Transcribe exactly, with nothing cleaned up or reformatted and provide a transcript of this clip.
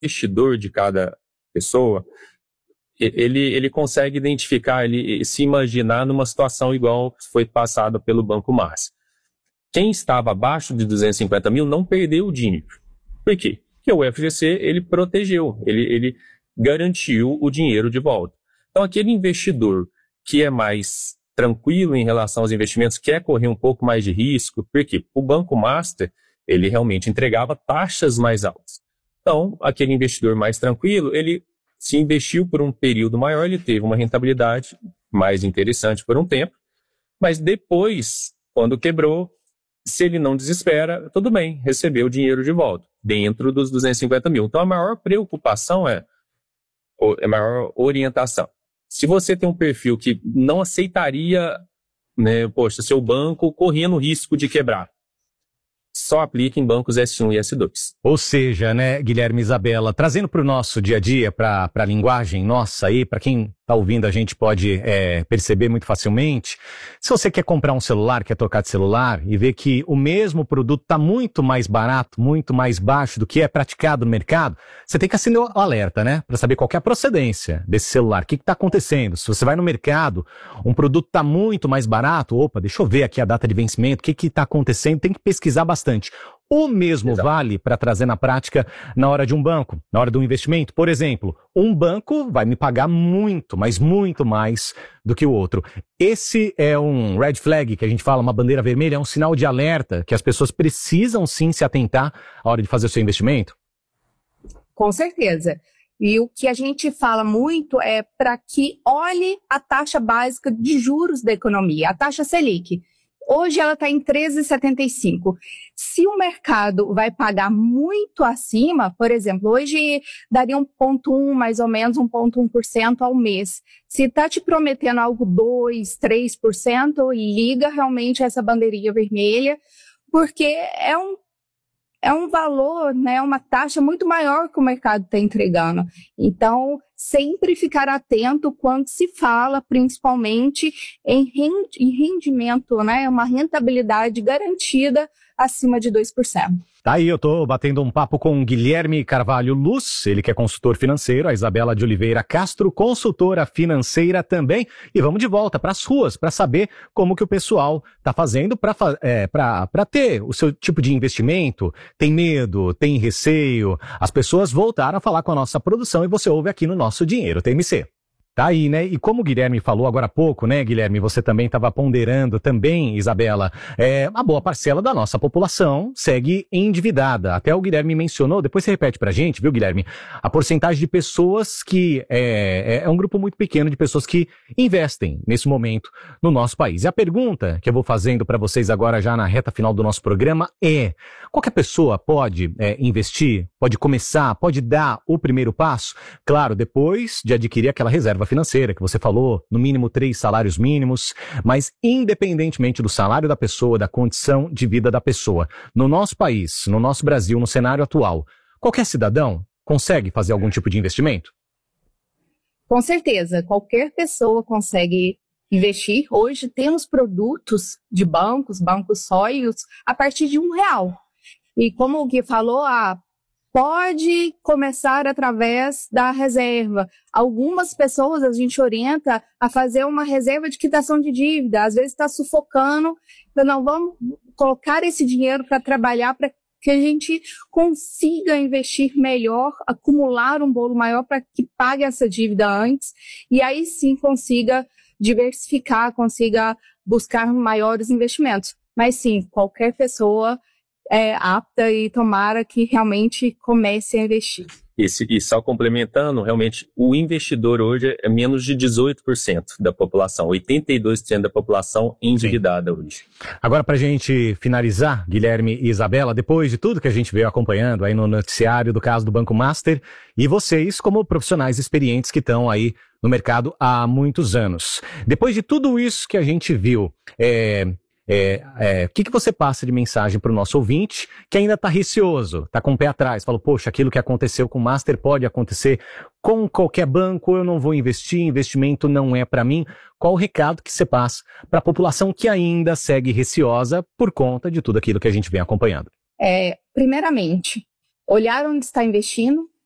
investidor de cada pessoa, ele, ele consegue identificar, ele se imaginar numa situação igual foi passada pelo Banco Master. Quem estava abaixo de duzentos e cinquenta mil não perdeu o dinheiro. Por quê? Porque o F G C, ele protegeu, ele, ele garantiu o dinheiro de volta. Então, aquele investidor que é mais tranquilo em relação aos investimentos, quer correr um pouco mais de risco, porque o Banco Master, ele realmente entregava taxas mais altas. Então, aquele investidor mais tranquilo, ele se investiu por um período maior, ele teve uma rentabilidade mais interessante por um tempo, mas depois, quando quebrou, se ele não desespera, tudo bem, recebeu o dinheiro de volta, dentro dos duzentos e cinquenta mil. Então, a maior preocupação é, a maior orientação. Se você tem um perfil que não aceitaria, né, poxa, seu banco correndo risco de quebrar, só aplica em bancos S um e S dois. Ou seja, né, Guilherme e Isabela, trazendo para o nosso dia a dia, para a linguagem nossa aí, para quem está ouvindo a gente pode é, perceber muito facilmente, se você quer comprar um celular, quer trocar de celular e ver que o mesmo produto está muito mais barato, muito mais baixo do que é praticado no mercado, você tem que acender o alerta, né, para saber qual que é a procedência desse celular, o que está acontecendo. Se você vai no mercado, um produto está muito mais barato, opa, deixa eu ver aqui a data de vencimento, o que está acontecendo, tem que pesquisar bastante. O mesmo Exato. Vale para trazer na prática na hora de um banco, na hora de um investimento. Por exemplo, um banco vai me pagar muito, mas muito mais do que o outro. Esse é um red flag, que a gente fala, uma bandeira vermelha, é um sinal de alerta que as pessoas precisam sim se atentar à hora de fazer o seu investimento? Com certeza. E o que a gente fala muito é para que olhe a taxa básica de juros da economia, a taxa Selic. Hoje ela está em treze vírgula setenta e cinco. Se o mercado vai pagar muito acima, por exemplo, hoje daria um vírgula um, mais ou menos um vírgula um por cento ao mês. Se está te prometendo algo dois, três por cento, liga realmente essa bandeirinha vermelha, porque é um É um valor, né, uma taxa muito maior que o mercado está entregando. Então, sempre ficar atento quando se fala, principalmente em rendimento, né, uma rentabilidade garantida acima de dois por cento. Tá aí, eu tô batendo um papo com Guilherme Carvalho Luz, ele que é consultor financeiro, a Isabela de Oliveira Castro, consultora financeira também, e vamos de volta para as ruas para saber como que o pessoal tá fazendo para é, para para ter o seu tipo de investimento. Tem medo, tem receio, as pessoas voltaram a falar com a nossa produção e você ouve aqui no nosso Dinheiro T M C. Tá aí, né? E como o Guilherme falou agora há pouco, né, Guilherme, você também estava ponderando também, Isabela, é, a boa parcela da nossa população segue endividada. Até o Guilherme mencionou, depois você repete pra gente, viu, Guilherme, a porcentagem de pessoas que, é, é um grupo muito pequeno de pessoas que investem nesse momento no nosso país. E a pergunta que eu vou fazendo para vocês agora já na reta final do nosso programa é, qualquer pessoa pode é, investir, pode começar, pode dar o primeiro passo? Claro, depois de adquirir aquela reserva financeira que você falou, no mínimo três salários mínimos, mas independentemente do salário da pessoa, da condição de vida da pessoa, no nosso país, no nosso Brasil, no cenário atual, qualquer cidadão consegue fazer algum tipo de investimento? Com certeza, qualquer pessoa consegue investir. Hoje temos produtos de bancos, bancos sólidos, a partir de um real. E como o Gui falou, a pode começar através da reserva. Algumas pessoas a gente orienta a fazer uma reserva de quitação de dívida. Às vezes está sufocando, então não vamos colocar esse dinheiro para trabalhar para que a gente consiga investir melhor, acumular um bolo maior para que pague essa dívida antes e aí sim consiga diversificar, consiga buscar maiores investimentos. Mas sim, qualquer pessoa é apta e tomara que realmente comece a investir. E, se, e só complementando, realmente, o investidor hoje é menos de dezoito por cento da população, oitenta e dois por cento da população endividada Sim. hoje. Agora, para a gente finalizar, Guilherme e Isabela, depois de tudo que a gente veio acompanhando aí no noticiário do caso do Banco Master, e vocês como profissionais experientes que estão aí no mercado há muitos anos. Depois de tudo isso que a gente viu, é... É, é, o que, que você passa de mensagem para o nosso ouvinte que ainda está receoso, está com o pé atrás, falou, poxa, aquilo que aconteceu com o Master pode acontecer com qualquer banco, eu não vou investir, investimento não é para mim. Qual o recado que você passa para a população que ainda segue receosa por conta de tudo aquilo que a gente vem acompanhando? É, primeiramente, olhar onde está investindo,